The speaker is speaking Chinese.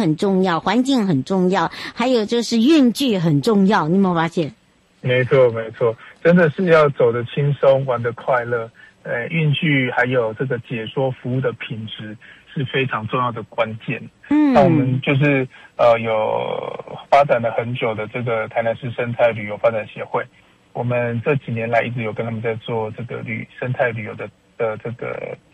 很重要，环境很重要，还有就是运具很重要，你有没有发现？ 没错没错，真的是要走得轻松，玩得快乐。运具还有这个解说服务的品质是非常重要的关键。那我们就是有发展了很久的这个台南市生态旅游发展协会，我们这几年来一直有跟他们在做这个生态旅游的这个